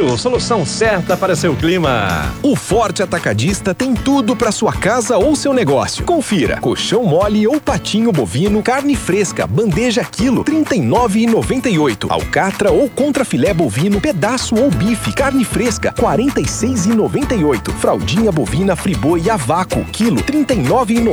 Atacadista, solução certa para seu clima. O Forte Atacadista tem tudo para sua casa ou seu negócio. Confira: colchão mole ou patinho bovino, carne fresca, bandeja quilo, R$ 39,98. Alcatra ou contrafilé bovino, pedaço ou bife, carne fresca, R$ 46,98. Fraldinha bovina Friboi a vácuo, quilo, R$ 39,98.